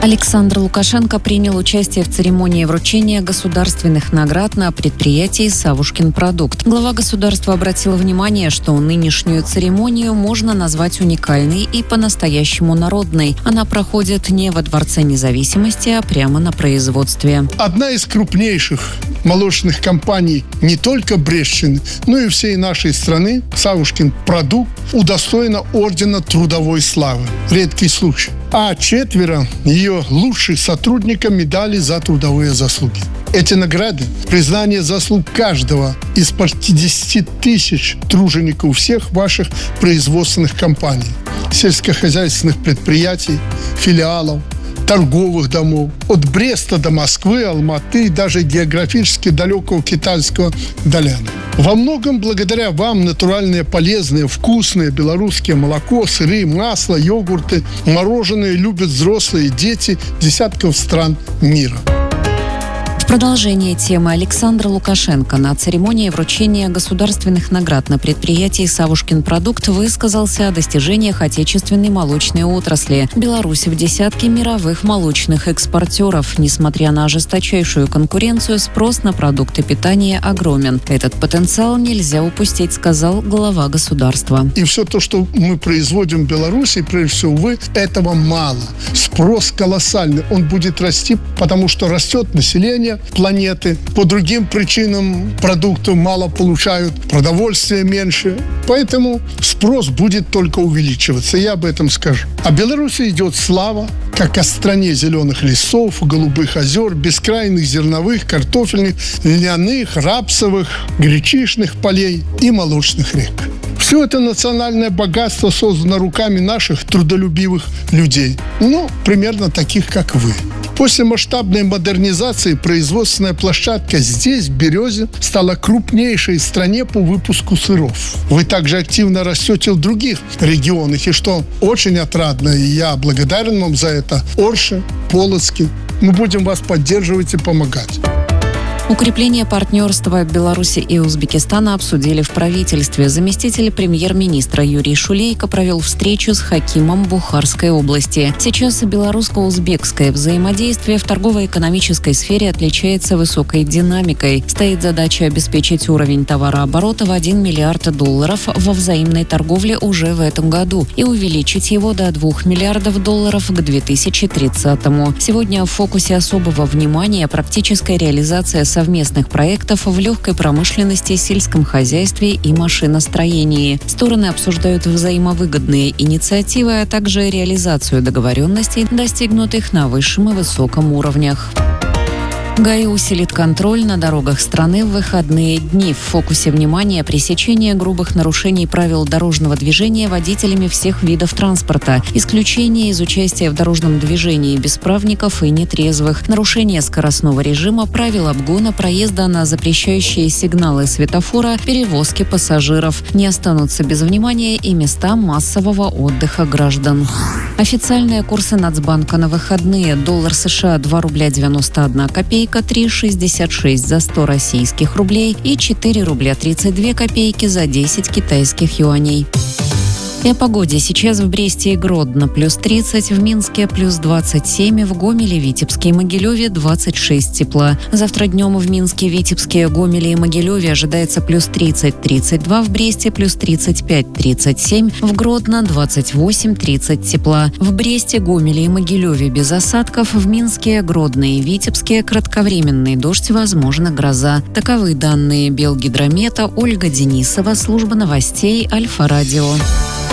Александр Лукашенко принял участие в церемонии вручения государственных наград на предприятии «Савушкин продукт». Глава государства обратил внимание, что нынешнюю церемонию можно назвать уникальной и по-настоящему народной. Она проходит не во Дворце независимости, а прямо на производстве. Одна из крупнейших молочных компаний не только Брестщины, но и всей нашей страны, «Савушкин продукт», удостоена ордена Трудовой славы. Редкий случай. А 4 ее лучших сотрудников медали за трудовые заслуги. Эти награды – признание заслуг каждого из 50 тысяч тружеников всех ваших производственных компаний, сельскохозяйственных предприятий, филиалов, торговых домов, от Бреста до Москвы, Алматы и даже географически далекого китайского Даляна. Во многом благодаря вам натуральные, полезные, вкусные белорусские молоко, сыры, масло, йогурты, мороженое любят взрослые дети десятков стран мира. В продолжение темы Александра Лукашенко на церемонии вручения государственных наград на предприятии «Савушкин продукт» высказался о достижениях отечественной молочной отрасли. Беларусь в десятке мировых молочных экспортеров. Несмотря на ожесточайшую конкуренцию, спрос на продукты питания огромен. Этот потенциал нельзя упустить, сказал глава государства. И все то, что мы производим в Беларуси, прежде всего вы, этого мало. Спрос колоссальный. Он будет расти, потому что растет население планеты. По другим причинам продуктов мало получают, продовольствия меньше. Поэтому спрос будет только увеличиваться. Я об этом скажу. А Беларуси идет слава, как о стране зеленых лесов, голубых озер, бескрайних зерновых, картофельных, льняных, рапсовых, гречишных полей и молочных рек. Все это национальное богатство создано руками наших трудолюбивых людей. Примерно таких, как вы. После масштабной модернизации производственная площадка здесь, в Березе, стала крупнейшей в стране по выпуску сыров. Вы также активно растете в других регионах, и что очень отрадно, и я благодарен вам за это, Орше, Полоцке. Мы будем вас поддерживать и помогать. Укрепление партнерства Беларуси и Узбекистана обсудили в правительстве. Заместитель премьер-министра Юрий Шулейко провел встречу с хакимом Бухарской области. Сейчас белорусско-узбекское взаимодействие в торгово-экономической сфере отличается высокой динамикой. Стоит задача обеспечить уровень товарооборота в $1 миллиард во взаимной торговле уже в этом году и увеличить его до $2 миллиардов к 2030-му. Сегодня в фокусе особого внимания практическая реализация совместных проектов в легкой промышленности, сельском хозяйстве и машиностроении. Стороны обсуждают взаимовыгодные инициативы, а также реализацию договоренностей, достигнутых на высшем и высоком уровнях. ГАИ усилит контроль на дорогах страны в выходные дни. В фокусе внимания пресечение грубых нарушений правил дорожного движения водителями всех видов транспорта, исключение из участия в дорожном движении бесправников и нетрезвых, нарушение скоростного режима, правил обгона, проезда на запрещающие сигналы светофора, перевозки пассажиров. Не останутся без внимания и места массового отдыха граждан. Официальные курсы Нацбанка на выходные. Доллар США 2 рубля 91 копейка, 3,66 за 100 российских рублей и 4 рубля 32 копейки за 10 китайских юаней. И о погоде. Сейчас в Бресте и Гродно плюс 30, в Минске плюс 27, в Гомеле, Витебске и Могилеве 26 тепла. Завтра днем в Минске, Витебске, Гомеле и Могилеве ожидается плюс 30-32, в Бресте плюс 35-37, в Гродно 28-30 тепла. В Бресте, Гомеле и Могилеве без осадков, в Минске, Гродно и Витебске кратковременный дождь, возможно гроза. Таковы данные Белгидромета. Ольга Денисова, служба новостей Альфа-Радио.